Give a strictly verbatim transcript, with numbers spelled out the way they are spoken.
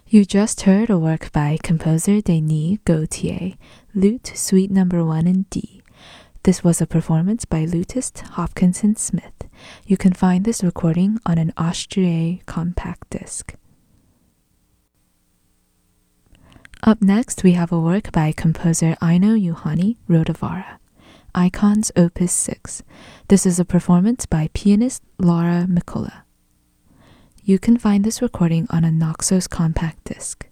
You just heard a work by composer Denis Gautier, Lute Suite Number one in D. This was a performance by lutist Hopkinson Smith. You can find this recording on an Austrie compact disc. Up next, we have a work by composer Aino Juhani Rodavara, Icons Opus six. This is a performance by pianist Laura Mikula. You can find this recording on a Naxos compact disc.